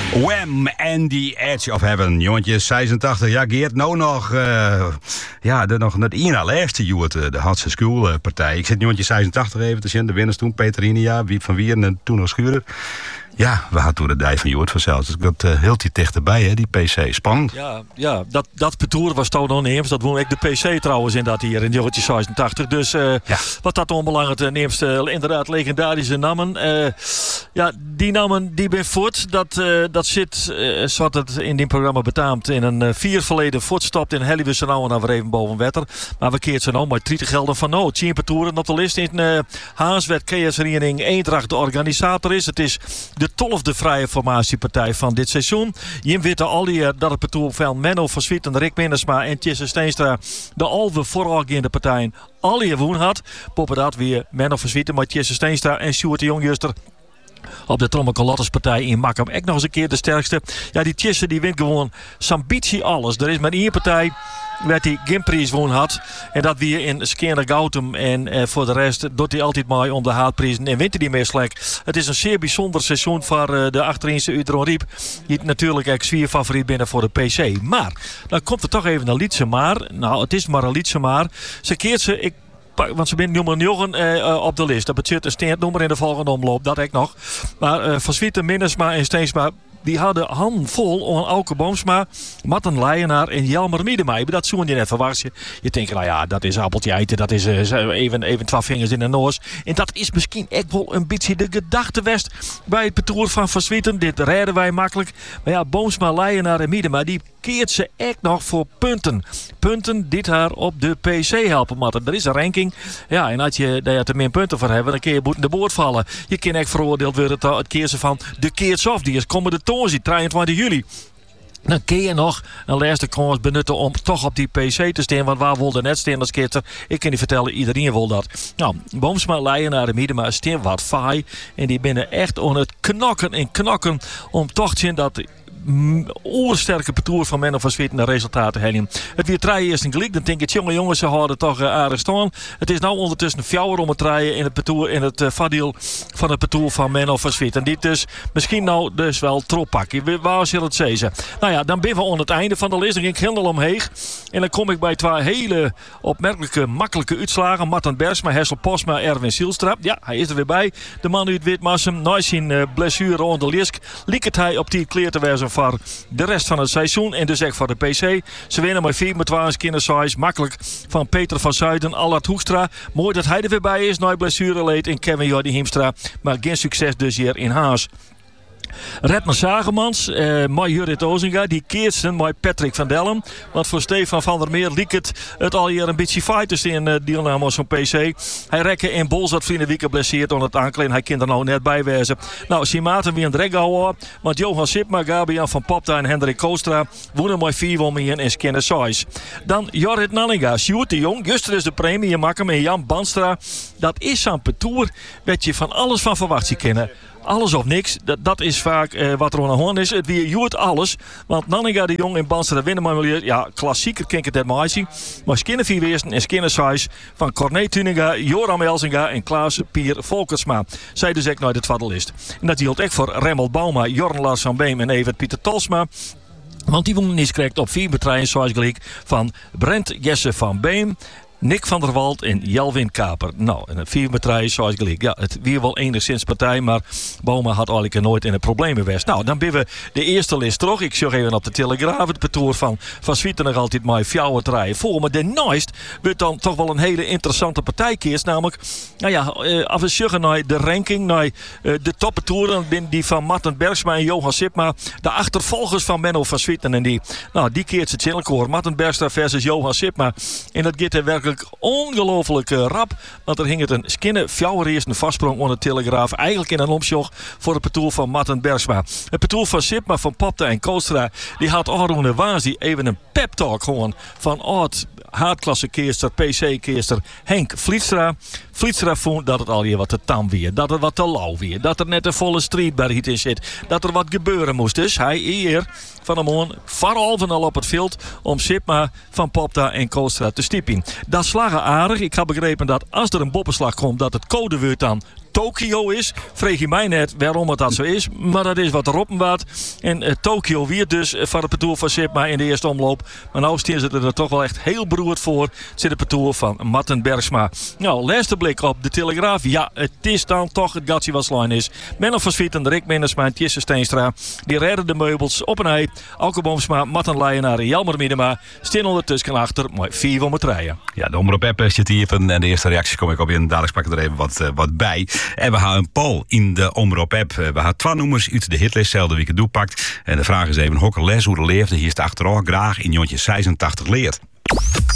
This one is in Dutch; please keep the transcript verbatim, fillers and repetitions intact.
Wham! And the Edge of Heaven. Jongetje zesentachtig, ja, Geert, nou nog... Uh, ja, de, nog net één laatste jaar de Hartse Schoolpartij. Ik zit jongetje zesentachtig even te zien. De winnaars toen, Peter Inia, Wiep van Wieren en toen nog Schurer. Ja, we hadden toen de dij van Joort vanzelf. Dus dat uh, heel die dichterbij, hè, die P C. Spannend. Ja, ja dat, dat petoer was toen nog neems. Dat woon ik de P C trouwens in dat hier in jongetje zesentachtig. Dus uh, ja. Wat dat onbelangrijk neemt, uh, inderdaad legendarische namen. Uh, ja, die namen die ben voort. Dat, uh, dat zit, uh, zoals het in dit programma betaamt, in een uh, vier verleden voortstopt in Helliwisse nou en dan weer even boven wetter. Maar we keert ze nou maar drie gelden van nou. tien petoeren op de list in uh, Haaswet K S Vereniging Eendracht de organisator is. Het is de tolfde vrije formatiepartij van dit seizoen. Je weet al die dat het petoer van Menno van Swieten, Rick Mindersma en Tjesse Steenstra de alve voorafgaande partijen al je woen had. Poppen dat weer Menno van Swieten, maar Tjesse Steenstra en Sjoerd de Jongjuster op de Trommelcolotterspartij in Makkum. Echt nog eens een keer de sterkste. Ja, die Tjesse die wint gewoon sambitie alles. Er is maar één partij waar hij geen prijs woon had. En dat weer in Skene Gautum. En eh, voor de rest doet hij altijd maar om de haatprijzen. En wint hij die meer slecht. Het is een zeer bijzonder seizoen voor uh, de achtereense Udron Riep. Die natuurlijk echt zwier favoriet binnen voor de P C. Maar, dan komt er toch even naar Lietse Maar. Nou, het is maar een Lietse Maar. Ze keert ze... Ik Want ze zijn nummer negen uh, op de list. Dat betekent een steentnummer in de volgende omloop. Dat ik nog. Maar uh, Van Swieten, Mindersma en Steensma... die hadden handvol om Auke Boomsma, Matten Leijenaar en Jelmer Miedema. Dat zoen je net verwacht. Je, je denkt, nou ja, dat is appeltje eitje. Dat is uh, even, even twaalf vingers in de noos. En dat is misschien echt wel een beetje de gedachtewest bij het petoer van Van Swieten. Dit redden wij makkelijk. Maar ja, Boomsma, Leijenaar en Miedema, die keert ze echt nog voor punten. Punten dit haar op de P C helpen, Matten. Er is een ranking. Ja, en als je daar er meer punten voor hebben, dan kun je boeten de boord vallen. Je kan echt veroordeeld worden het keersen van de keertsof. Die is komen de toonzie, drieëntwintig juli. Dan kun je nog een laatste kans benutten om toch op die P C te staan. Want waar wilde net staan als keerter? Ik kan niet vertellen, iedereen wil dat. Nou, Boomsma, Leijenaar en Miedema staan wat faai. En die binnen echt aan het knokken en knokken om toch te zien dat oersterke petoer van Menno van Swieten de resultaten halen. Het weer draaien eerst een gelijk. Dan denk ik, jonge jongens, ze houden toch uh, aardig staan. Het is nou ondertussen een fjouwer om het draaien in het petoer, in het uh, vadiel van het petoer van Menno van Swieten. Die dus misschien nou dus wel trop pakken. Waar zal het zeggen? Nou ja, dan ben we aan het einde van de list. Dan ging ik helemaal omheen. En dan kom ik bij twee hele opmerkelijke, makkelijke uitslagen. Matten Bergsma, Hessel Posma, Erwin Zielstra. Ja, hij is er weer bij. De man uit Witmassum. Na zijn uh, blessure onder Liesk liek het hij op die kleer te wezen voor de rest van het seizoen. En dus echt voor de P C. Ze winnen met vier met twaalf kindersize. Makkelijk van Peter van Zuiden, Allard Hoekstra. Mooi dat hij er weer bij is. Na blessure leed in Kevin Jordi Hiemstra. Maar geen succes dus hier in Haas. Redmer Zagemans, eh, met Judith Ozinga, die keert zijn met Patrick van Dellen. Want voor Stefan van der Meer liep het, het al hier een beetje fighters in uh, deelname als zo'n P C. Hij rekken in Bols dat vrienden week geblesseerd onder het aankleden. Hij kan er nou net bij wezen. Nou, Simaten weer een Dreggauer. Want Johan Sipma, Gabian van Popta en Hendrik Koostra wonen met vier wonnen in Skinner Size. Dan Jorrit Nanninga, Sjoerd de Jong, Juster is de premie, Makkum en Jan Banstra. Dat is zo'n petoer dat je van alles van verwacht kennen. Alles of niks, dat, dat is vaak uh, wat er aan de hand is. Het weer joert alles. Want Nanninga de Jong en Banstra winnen maar weer. Ja, klassieker ken ik het net maar zien. Maar Skinner vier weersten en Skinner size van Corné Tuninga, Joram Elzinga en Klaas Pier Volkersma. Zij dus echt nooit het vaddelist. En dat hield echt voor Remmel Bauma, Jorn Lars van Beem en Evert Pieter Talsma. Want die wonen niet correct op vier betreien zoals gelijk van Brent Jesse van Beem, Nick van der Wald en Jelwin Kaper. Nou, en het vier metraille zoals gelijk. Ja, het weer wel enigszins partij, maar Boma had eigenlijk nooit in het probleem geweest. Nou, dan ben we de eerste list terug. Ik zeg even op de Telegraaf. Het petoer van Van Swieten nog altijd maar fjouwer draaien voor. Maar de Neust wordt dan toch wel een hele interessante partij keers. Namelijk, nou ja, uh, als we zeggen naar de ranking, naar uh, de toppetoeren, die van Matten Bergsma en Johan Sipma. De achtervolgers van Menno van Swieten. En die, nou, die keert ze het chillkoor. Matten Bergsma versus Johan Sipma. En dat gaat er werkelijk ongelooflijk uh, rap. Want er hing het een skinne fjouwer eerst een vastsprong onder de Telegraaf. Eigenlijk in een omsjog voor het petoer van Matten Bergsma. Het petoer van Sipma, van Popta en Koostra. Die had Arone Wazi even een pep talk gewoon van oud haatklasse keerster, P C keerster Henk Vlietstra. Vlietstra vond dat het al hier wat te tam weer. Dat het wat te lauw weer. Dat er net een volle street bij in zit. Dat er wat gebeuren moest. Dus hij hier van de morgen varalven al op het veld om Sipma van Popta en Koostra te stiepen. Dat slagen aardig. Ik heb begrepen dat als er een boppenslag komt dat het codewoord dan Tokio is. Vreeg je mij net waarom het dat zo is. Maar dat is wat er op en wat. En uh, Tokio weer dus uh, van het parcours van Sipma in de eerste omloop. Maar nou staan ze er toch wel echt heel beroerd voor. Het zit het parcours van Marten Bergsma. Nou, laatste blik op de Telegraaf. Ja, het is dan toch het gatje wat slijn is. Menno van Swieten, Rick Mindersma en Tjesse Steenstra. Die redden de meubels op een ei. Alke Boomsma, Marten Leijenaar en Jelmer Miedema. Staan ondertussen achter. Maar vier om het rijden. Ja, de omroep app zit hier en de eerste reacties kom ik op in. Dadelijk pak ik er even wat, uh, wat bij. En we gaan een poll in de omroep app. We gaan twee nummers uit de hitlist zelden wie ik het doepakt. En de vraag is even, hokke les hoe de leefde. Hier staat achteraf graag in jontje zesentachtig leert.